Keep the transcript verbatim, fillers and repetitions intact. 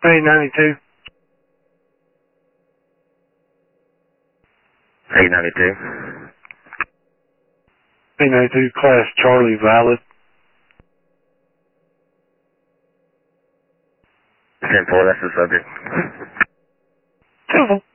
A ninety-two. A ninety-two. A ninety-two, class Charlie valid. ten four, that's the subject. Beautiful.